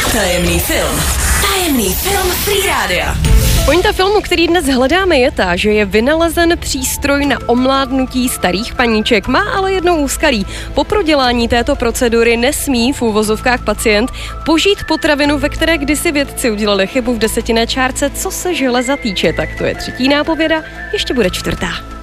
Tajemný film. Tajemný film Free Rádia. Pointa filmu, který dnes hledáme, je ta, že je vynalezen přístroj na omládnutí starých paníček. Má ale jedno úskalí. Po prodělání této procedury nesmí v úvozovkách pacient požít potravinu, ve které kdysi vědci udělali chybu v desetinné čárce, co se železa týče. Tak to je třetí nápověda, ještě bude čtvrtá.